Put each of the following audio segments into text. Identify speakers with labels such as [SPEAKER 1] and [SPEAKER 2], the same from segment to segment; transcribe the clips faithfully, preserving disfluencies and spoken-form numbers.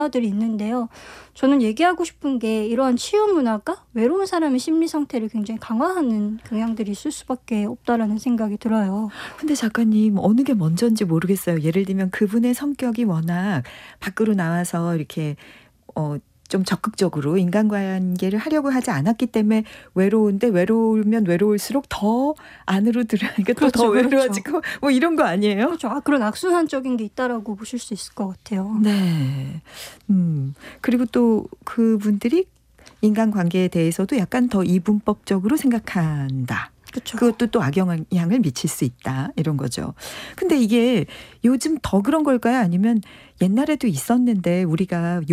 [SPEAKER 1] 들이 있는데요. 저는 얘기하고 싶은 게 이러한 치유 문화가 외로운 사람의 심리 상태를 굉장히 강화하는 경향들이 있을 수밖에 없다라는 생각이 들어요.
[SPEAKER 2] 근데 작가님 어느 게 먼저인지 모르겠어요. 예를 들면 그분의 성격이 워낙 밖으로 나와서 이렇게 어 좀 적극적으로 인간관계를 하려고 하지 않았기 때문에 외로운데 외로우면 외로울수록 더 안으로 들어가니까 또 더
[SPEAKER 1] 그렇죠, 그렇죠.
[SPEAKER 2] 외로워지고 뭐 이런 거 아니에요?
[SPEAKER 1] 그렇죠. 아, 그런 악순환적인 게 있다라고 보실 수 있을 것 같아요.
[SPEAKER 2] 네. 음. 그리고 또 그분들이 인간관계에 대해서도 약간 더 이분법적으로 생각한다.
[SPEAKER 1] 그쵸.
[SPEAKER 2] 그것도 또 악영향을 미칠 수 있다. 이런 거죠. 근데 이게 요즘 더 그런 걸까요? 아니면 옛날에도 있었는데 우리가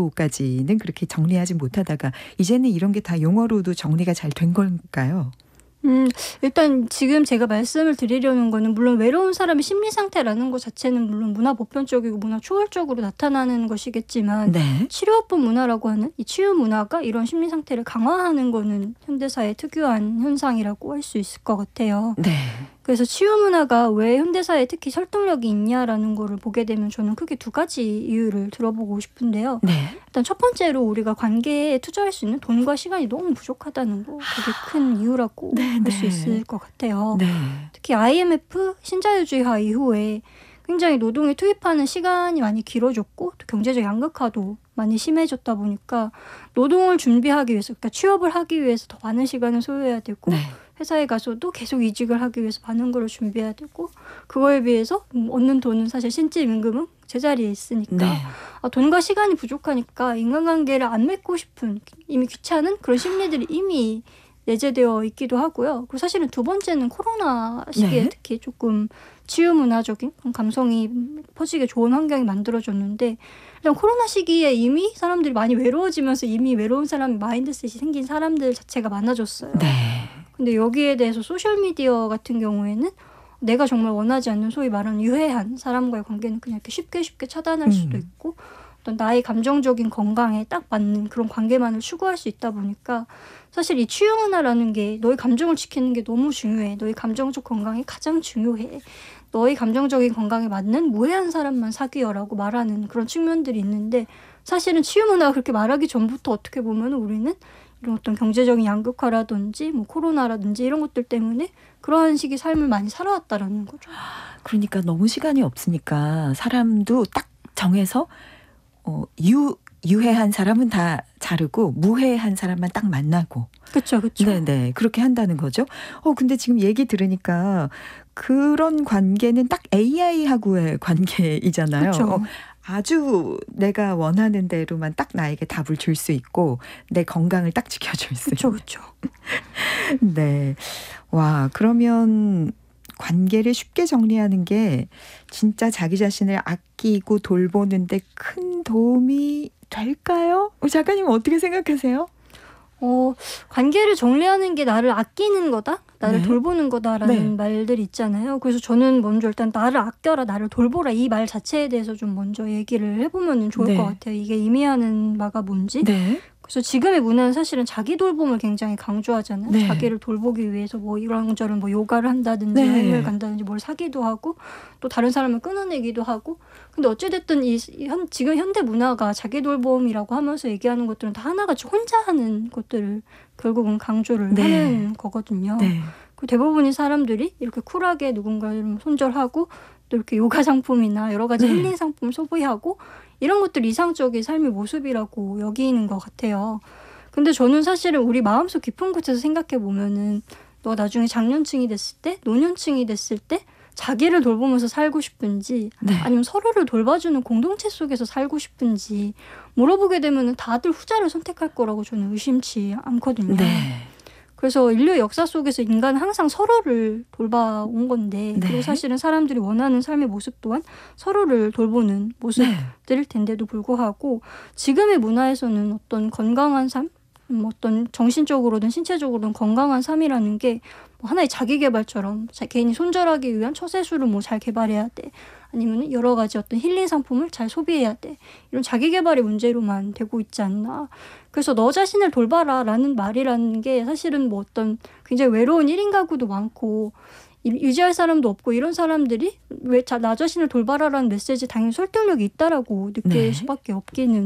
[SPEAKER 2] 용어로까지는 그렇게 정리하지 못하다가 이제는 이런 게 다 용어로도 정리가 잘 된 걸까요?
[SPEAKER 1] 음 일단 지금 제가 말씀을 드리려는 거는 물론 외로운 사람의 심리 상태라는 것 자체는 물론 문화 보편적이고 문화 초월적으로 나타나는 것이겠지만
[SPEAKER 2] 네.
[SPEAKER 1] 치료법 문화라고 하는 이 치유 문화가 이런 심리 상태를 강화하는 거는 현대사의 특유한 현상이라고 할 수 있을 것 같아요.
[SPEAKER 2] 네.
[SPEAKER 1] 그래서 치유 문화가 왜 현대사에 특히 설득력이 있냐라는 거를 보게 되면 저는 크게 두 가지 이유를 들어보고 싶은데요.
[SPEAKER 2] 네.
[SPEAKER 1] 일단 첫 번째로 우리가 관계에 투자할 수 있는 돈과 시간이 너무 부족하다는 거, 그게 큰 이유라고
[SPEAKER 2] 네,
[SPEAKER 1] 볼 수
[SPEAKER 2] 네.
[SPEAKER 1] 있을 것 같아요.
[SPEAKER 2] 네.
[SPEAKER 1] 특히 아이엠에프 신자유주의화 이후에 굉장히 노동에 투입하는 시간이 많이 길어졌고 또 경제적 양극화도 많이 심해졌다 보니까 노동을 준비하기 위해서, 그러니까 취업을 하기 위해서 더 많은 시간을 소요해야 되고
[SPEAKER 2] 네.
[SPEAKER 1] 회사에 가서도 계속 이직을 하기 위해서 많은 걸 준비해야 되고 그거에 비해서 얻는 돈은 사실 실질임금은 제자리에 있으니까
[SPEAKER 2] 네.
[SPEAKER 1] 아, 돈과 시간이 부족하니까 인간관계를 안 맺고 싶은 이미 귀찮은 그런 심리들이 이미 내재되어 있기도 하고요. 그리고 사실은 두 번째는 코로나 시기에
[SPEAKER 2] 네.
[SPEAKER 1] 특히 조금 치유 문화적인 감성이 퍼지게 좋은 환경이 만들어졌는데 일단 코로나 시기에 이미 사람들이 많이 외로워지면서 이미 외로운 사람 마인드셋이 생긴 사람들 자체가 많아졌어요.
[SPEAKER 2] 네.
[SPEAKER 1] 근데 여기에 대해서 소셜미디어 같은 경우에는 내가 정말 원하지 않는 소위 말하는 유해한 사람과의 관계는 그냥 이렇게 쉽게 쉽게 차단할 수도
[SPEAKER 2] 음.
[SPEAKER 1] 있고 어떤 나의 감정적인 건강에 딱 맞는 그런 관계만을 추구할 수 있다 보니까 사실 이 치유 문화라는 게 너의 감정을 지키는 게 너무 중요해. 너의 감정적 건강이 가장 중요해. 너의 감정적인 건강에 맞는 무해한 사람만 사귀어라고 말하는 그런 측면들이 있는데 사실은 치유 문화가 그렇게 말하기 전부터 어떻게 보면 우리는 이런 어떤 경제적인 양극화라든지 뭐 코로나라든지 이런 것들 때문에 그러한 식의 삶을 많이 살아왔다라는 거죠.
[SPEAKER 2] 그러니까 너무 시간이 없으니까 사람도 딱 정해서 어 유 유해한 사람은 다 자르고 무해한 사람만 딱 만나고.
[SPEAKER 1] 그쵸, 그쵸.
[SPEAKER 2] 네네. 그렇게 한다는 거죠. 어 근데 지금 얘기 들으니까 그런 관계는 딱 에이아이하고의 관계이잖아요.
[SPEAKER 1] 그쵸.
[SPEAKER 2] 어 아주 내가 원하는 대로만 딱 나에게 답을 줄 수 있고 내 건강을 딱 지켜줄 수
[SPEAKER 1] 그쵸,
[SPEAKER 2] 있는.
[SPEAKER 1] 그쵸.
[SPEAKER 2] 네. 와 그러면 관계를 쉽게 정리하는 게 진짜 자기 자신을 아끼고 돌보는 데 큰 도움이 될까요? 어 작가님은 어떻게 생각하세요?
[SPEAKER 1] 어 관계를 정리하는 게 나를 아끼는 거다? 나를
[SPEAKER 2] 네.
[SPEAKER 1] 돌보는 거다라는
[SPEAKER 2] 네.
[SPEAKER 1] 말들이 있잖아요. 그래서 저는 먼저 일단 나를 아껴라, 나를 돌보라 이 말 자체에 대해서 좀 먼저 얘기를 해보면 좋을
[SPEAKER 2] 네.
[SPEAKER 1] 것 같아요. 이게 의미하는 바가 뭔지.
[SPEAKER 2] 네.
[SPEAKER 1] 그래서 지금의 문화는 사실은 자기 돌봄을 굉장히 강조하잖아요.
[SPEAKER 2] 네.
[SPEAKER 1] 자기를 돌보기 위해서 뭐 이런저런 뭐 요가를 한다든지
[SPEAKER 2] 네.
[SPEAKER 1] 여행을 간다든지 뭘 사기도 하고 또 다른 사람을 끊어내기도 하고 근데 어찌됐든 이 현, 지금 현대 문화가 자기 돌봄이라고 하면서 얘기하는 것들은 다 하나같이 혼자 하는 것들을 결국은 강조를
[SPEAKER 2] 네.
[SPEAKER 1] 하는 거거든요.
[SPEAKER 2] 네.
[SPEAKER 1] 그 대부분의 사람들이 이렇게 쿨하게 누군가를 손절하고 또 이렇게 요가 상품이나 여러 가지
[SPEAKER 2] 네.
[SPEAKER 1] 힐링 상품을 소비하고 이런 것들 이상적인 삶의 모습이라고 여기는 것 같아요. 근데 저는 사실은 우리 마음속 깊은 곳에서 생각해 보면은 너 나중에 장년층이 됐을 때, 노년층이 됐을 때 자기를 돌보면서 살고 싶은지
[SPEAKER 2] 네.
[SPEAKER 1] 아니면 서로를 돌봐주는 공동체 속에서 살고 싶은지 물어보게 되면은 다들 후자를 선택할 거라고 저는 의심치 않거든요.
[SPEAKER 2] 네.
[SPEAKER 1] 그래서 인류의 역사 속에서 인간은 항상 서로를 돌봐온 건데
[SPEAKER 2] 네.
[SPEAKER 1] 그리고 사실은 사람들이 원하는 삶의 모습 또한 서로를 돌보는 모습들일 텐데도 불구하고 지금의 문화에서는 어떤 건강한 삶, 음, 어떤 정신적으로든 신체적으로든 건강한 삶이라는 게 뭐 하나의 자기계발처럼 자, 개인이 손절하기 위한 처세술을 뭐 잘 개발해야 돼. 아니면 여러 가지 어떤 힐링 상품을 잘 소비해야 돼. 이런 자기계발의 문제로만 되고 있지 않나. 그래서 너 자신을 돌봐라 라는 말이라는 게 사실은 뭐 어떤 굉장히 외로운 일 인 가구도 많고 유지할 사람도 없고 이런 사람들이 왜 나 자신을 돌봐라라는 메시지 당연히 설득력이 있다라고 느낄
[SPEAKER 2] 네.
[SPEAKER 1] 수밖에 없기는